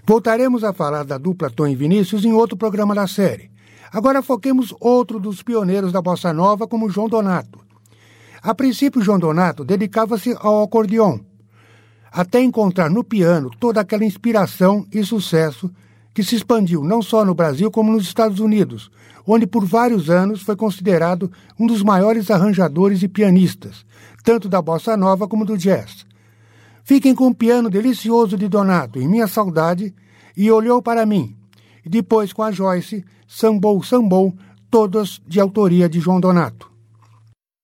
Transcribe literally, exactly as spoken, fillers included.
Voltaremos a falar da dupla Tom e Vinícius em outro programa da série. Agora foquemos outro dos pioneiros da bossa nova, como João Donato. A princípio, João Donato dedicava-se ao acordeon, até encontrar no piano toda aquela inspiração e sucesso que se expandiu não só no Brasil como nos Estados Unidos, onde por vários anos foi considerado um dos maiores arranjadores e pianistas, tanto da bossa nova como do jazz. Fiquem com o piano delicioso de Donato, Em Minha Saudade, e Olhou para Mim, e depois com a Joyce, Sambou, Sambou, todas de autoria de João Donato.